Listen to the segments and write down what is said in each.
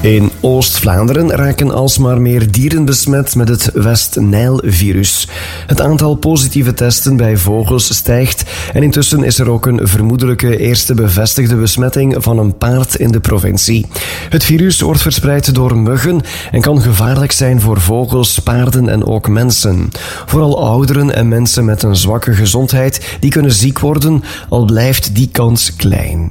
In Oost-Vlaanderen raken alsmaar meer dieren besmet met het West-Nijl-virus. Het aantal positieve testen bij vogels stijgt en intussen is er ook een vermoedelijke eerste bevestigde besmetting van een paard in de provincie. Het virus wordt verspreid door muggen en kan gevaarlijk zijn voor vogels, paarden en ook mensen. Vooral ouderen en mensen met een zwakke gezondheid die kunnen ziek worden, al blijft die kans klein.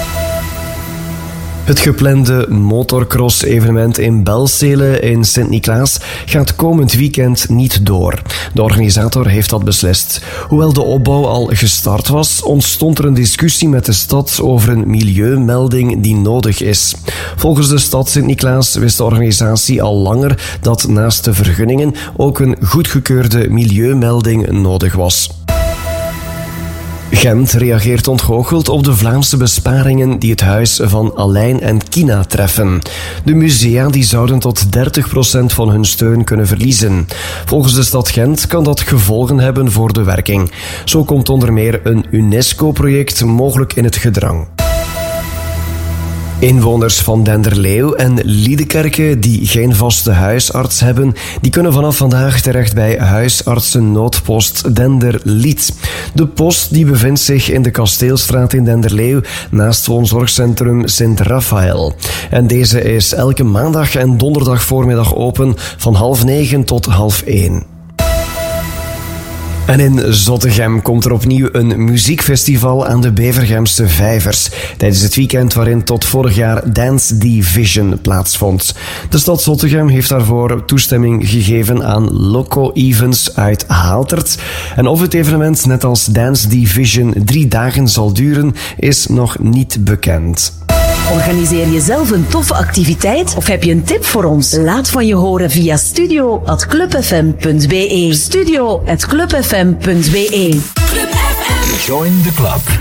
Het geplande motorcross-evenement in Belzele in Sint-Niklaas gaat komend weekend niet door. De organisator heeft dat beslist. Hoewel de opbouw al gestart was, ontstond er een discussie met de stad over een milieumelding die nodig is. Volgens de stad Sint-Niklaas wist de organisatie al langer dat naast de vergunningen ook een goedgekeurde milieumelding nodig was. Gent reageert ontgoocheld op de Vlaamse besparingen die het huis van Alain en Kina treffen. De musea die zouden tot 30% van hun steun kunnen verliezen. Volgens de stad Gent kan dat gevolgen hebben voor de werking. Zo komt onder meer een UNESCO-project mogelijk in het gedrang. Inwoners van Denderleeuw en Liedekerke die geen vaste huisarts hebben, die kunnen vanaf vandaag terecht bij huisartsennoodpost Denderlied. De post die bevindt zich in de Kasteelstraat in Denderleeuw naast woonzorgcentrum Sint-Raphaël. En deze is elke maandag en donderdag voormiddag open van 8:30 tot 13:30. En in Zottegem komt er opnieuw een muziekfestival aan de Bevergemse Vijvers, tijdens het weekend waarin tot vorig jaar Dance Division plaatsvond. De stad Zottegem heeft daarvoor toestemming gegeven aan Loco Events uit Haaltert. En of het evenement net als Dance Division 3 dagen zal duren, is nog niet bekend. Organiseer je zelf een toffe activiteit of heb je een tip voor ons? Laat van je horen via studio@clubfm.be. Studio@clubfm.be. Club FM. Join the club.